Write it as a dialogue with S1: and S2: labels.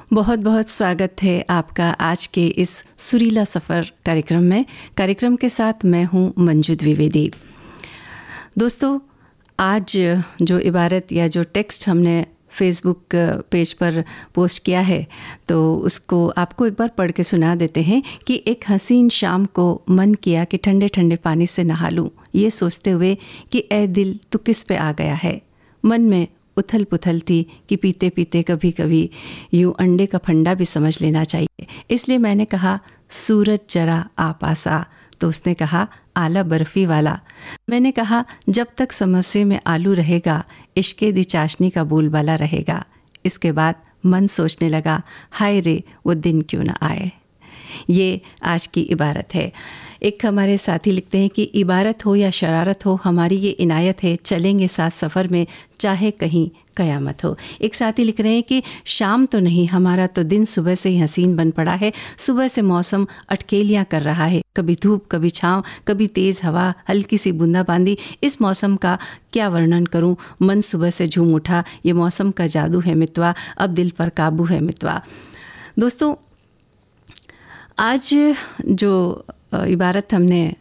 S1: बहुत बहुत स्वागत है आपका आज के इस सुरीला सफ़र कार्यक्रम के साथ मैं हूँ मंजू द्विवेदी। दोस्तों, आज जो इबारत या जो टेक्स्ट हमने फेसबुक पेज पर पोस्ट किया है तो उसको आपको एक बार पढ़ के सुना देते हैं कि एक हसीन शाम को मन किया कि ठंडे ठंडे पानी से नहा लूं, ये सोचते हुए कि ए दिल तू किस पे आ गया है। मन में उथल पुथल थी कि पीते पीते कभी कभी यूं अंडे का फंडा भी समझ लेना चाहिए। इसलिए मैंने कहा सूरज जरा आ पास आ, तो उसने कहा आला बर्फ़ी वाला। मैंने कहा जब तक समोसे में आलू रहेगा इश्के दी चाशनी का बोलबाला रहेगा। इसके बाद मन सोचने लगा हाय रे वो दिन क्यों ना आए। ये आज की इबारत है। एक हमारे साथी लिखते हैं कि इबारत हो या शरारत हो हमारी ये इनायत है, चलेंगे साथ सफ़र में चाहे कहीं क़यामत हो। एक साथी लिख रहे हैं कि शाम तो नहीं, हमारा तो दिन सुबह से ही हसीन बन पड़ा है। सुबह से मौसम अटकेलियाँ कर रहा है, कभी धूप कभी छाँव, कभी तेज़ हवा, हल्की सी बूंदाबांदी। इस मौसम का क्या वर्णन करूं, मन सुबह से झूम उठा। ये मौसम का जादू है मितवा, अब दिल पर काबू है मितवा। दोस्तों, आज जो इबारत हमने